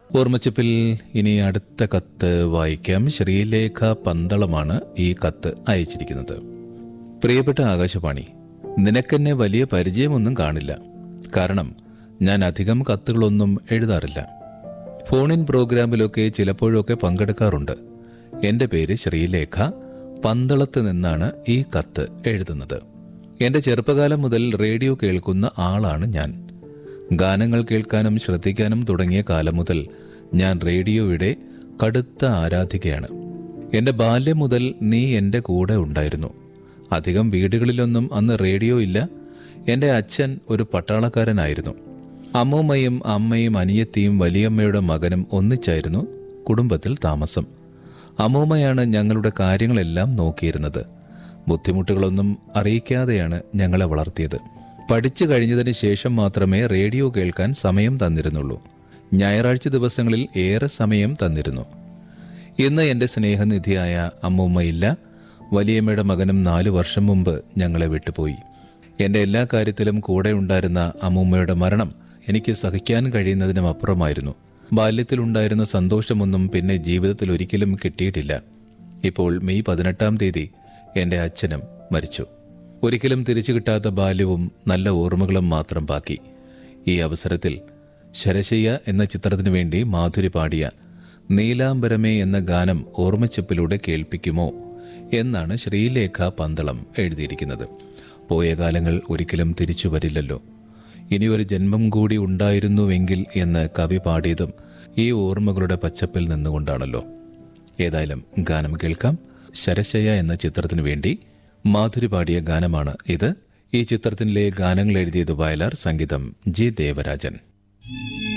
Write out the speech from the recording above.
ഓർമ്മച്ചപ്പിൽ ഇനി അടുത്ത കത്ത് വായിക്കാം. ശ്രീലേഖ പന്തളമാണ് ഈ കത്ത് അയച്ചിരിക്കുന്നത്. പ്രിയപ്പെട്ട ആകാശവാണി, നിനക്കെന്നെ വലിയ പരിചയമൊന്നും കാണില്ല. കാരണം ഞാൻ അധികം കത്തുകളൊന്നും എഴുതാറില്ല. ഫോണിൻ പ്രോഗ്രാമിലൊക്കെ ചിലപ്പോഴൊക്കെ പങ്കെടുക്കാറുണ്ട്. എൻ്റെ പേര് ശ്രീലേഖ, പന്തളത്ത് നിന്നാണ് ഈ കത്ത് എഴുതുന്നത്. എൻ്റെ ചെറുപ്പകാലം മുതൽ റേഡിയോ കേൾക്കുന്ന ആളാണ് ഞാൻ. ഗാനങ്ങൾ കേൾക്കാനും ശ്രദ്ധിക്കാനും തുടങ്ങിയ കാലം മുതൽ ഞാൻ റേഡിയോയുടെ കടുത്ത ആരാധികയാണ്. എൻ്റെ ബാല്യം മുതൽ നീ എൻ്റെ കൂടെ ഉണ്ടായിരുന്നു. അധികം വീടുകളിലൊന്നും അന്ന് റേഡിയോ ഇല്ല. എൻ്റെ അച്ഛൻ ഒരു പട്ടാളക്കാരനായിരുന്നു. അമ്മൂമ്മയും അമ്മയും അനിയത്തിയും വലിയമ്മയുടെ മകനും ഒന്നിച്ചായിരുന്നു കുടുംബത്തിൽ താമസം. അമ്മൂമ്മയാണ് ഞങ്ങളുടെ കാര്യങ്ങളെല്ലാം നോക്കിയിരുന്നത്. ബുദ്ധിമുട്ടുകളൊന്നും അറിയിക്കാതെയാണ് ഞങ്ങളെ വളർത്തിയത്. പഠിച്ചു കഴിഞ്ഞതിന് ശേഷം മാത്രമേ റേഡിയോ കേൾക്കാൻ സമയം തന്നിരുന്നുള്ളൂ. ഞായറാഴ്ച ദിവസങ്ങളിൽ ഏറെ സമയം തന്നിരുന്നു. ഇന്ന് എൻ്റെ സ്നേഹനിധിയായ അമ്മൂമ്മയില്ല. വലിയമ്മയുടെ മകനും 4 വർഷം മുമ്പ് ഞങ്ങളെ വിട്ടുപോയി. എൻ്റെ എല്ലാ കാര്യത്തിലും കൂടെ ഉണ്ടായിരുന്ന അമ്മൂമ്മയുടെ മരണം എനിക്ക് സഹിക്കാൻ കഴിയുന്നതിനും അപ്പുറമായിരുന്നു. ബാല്യത്തിലുണ്ടായിരുന്ന സന്തോഷമൊന്നും പിന്നെ ജീവിതത്തിൽ ഒരിക്കലും കിട്ടിയിട്ടില്ല. ഇപ്പോൾ മെയ് 18-ാം തീയതി എൻ്റെ അച്ഛനും മരിച്ചു. ഒരിക്കലും തിരിച്ചു കിട്ടാത്ത ബാല്യവും നല്ല ഓർമ്മകളും മാത്രം ബാക്കി. ഈ അവസരത്തിൽ ശരശയ്യ എന്ന ചിത്രത്തിനു വേണ്ടി മാധുരി പാടിയ നീലാംബരമേ എന്ന ഗാനം ഓർമ്മച്ചപ്പിലൂടെ കേൾപ്പിക്കുമോ എന്നാണ് ശ്രീലേഖ പന്തളം എഴുതിയിരിക്കുന്നത്. പോയ കാലങ്ങൾ ഒരിക്കലും തിരിച്ചു വരില്ലല്ലോ. ഇനിയൊരു ജന്മം കൂടി ഉണ്ടായിരുന്നുവെങ്കിൽ എന്ന് കവി പാടിയതും ഈ ഓർമ്മകളുടെ പച്ചപ്പിൽ നിന്നുകൊണ്ടാണല്ലോ. ഏതായാലും ഗാനം കേൾക്കാം. ശരശയ്യ എന്ന ചിത്രത്തിനു വേണ്ടി മാധുരി പാടിയ ഗാനമാണ് ഇത്. ഈ ചിത്രത്തിലെ ഗാനങ്ങൾ എഴുതിയത് വയലാർ, സംഗീതം ജി ദേവരാജൻ.